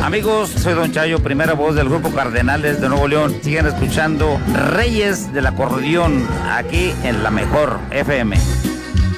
Amigos, soy Don Chayo, primera voz del Grupo Cardenales de Nuevo León. Sigan escuchando Reyes del Acordeón aquí en La Mejor FM.